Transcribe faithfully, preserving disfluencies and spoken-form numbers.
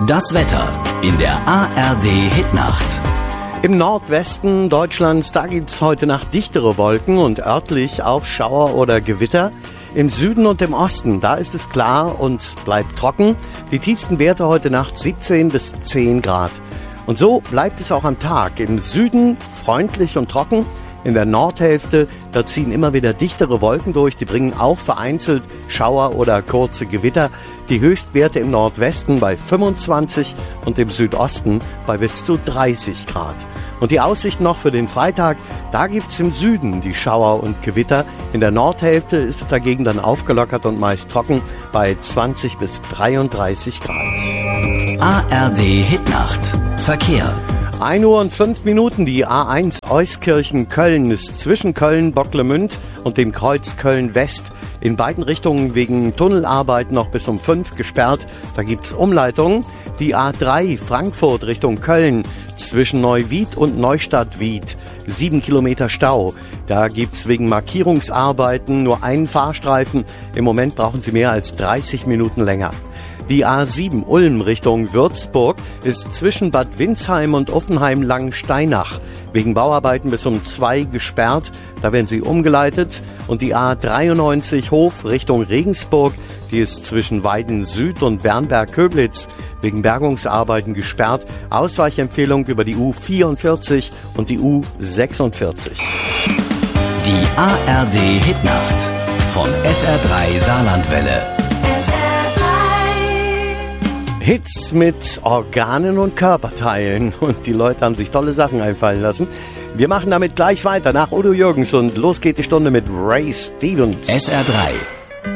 Das Wetter in der A R D-Hitnacht. Im Nordwesten Deutschlands, da gibt's heute Nacht dichtere Wolken und örtlich auch Schauer oder Gewitter. Im Süden und im Osten, da ist es klar und bleibt trocken. Die tiefsten Werte heute Nacht siebzehn bis zehn Grad. Und so bleibt es auch am Tag. Im Süden freundlich und trocken. In der Nordhälfte, da ziehen immer wieder dichtere Wolken durch. Die bringen auch vereinzelt Schauer oder kurze Gewitter. Die Höchstwerte im Nordwesten bei fünfundzwanzig und im Südosten bei bis zu dreißig Grad. Und die Aussicht noch für den Freitag, da gibt's im Süden die Schauer und Gewitter. In der Nordhälfte ist es dagegen dann aufgelockert und meist trocken bei zwanzig bis dreiunddreißig Grad. A R D-Hitnacht. Verkehr. ein Uhr und fünf Minuten, die A eins Euskirchen-Köln ist zwischen Köln-Bocklemünd und dem Kreuz Köln-West in beiden Richtungen wegen Tunnelarbeiten noch bis um fünf gesperrt. Da gibt's Umleitungen. Die A drei Frankfurt Richtung Köln zwischen Neuwied und Neustadt-Wied. Sieben Kilometer Stau. Da gibt's wegen Markierungsarbeiten nur einen Fahrstreifen. Im Moment brauchen Sie mehr als dreißig Minuten länger. Die A sieben Ulm Richtung Würzburg ist zwischen Bad Windsheim und Offenheim-Langensteinach wegen Bauarbeiten bis um zwei gesperrt. Da werden sie umgeleitet. Und die A dreiundneunzig Hof Richtung Regensburg, die ist zwischen Weiden Süd und Bernberg-Köblitz wegen Bergungsarbeiten gesperrt. Ausweichempfehlung über die U vierundvierzig und die U sechsundvierzig. Die A R D-Hitnacht von S R drei Saarlandwelle. Hits mit Organen und Körperteilen. Und die Leute haben sich tolle Sachen einfallen lassen. Wir machen damit gleich weiter nach Udo Jürgens und los geht die Stunde mit Ray Stevens. S R drei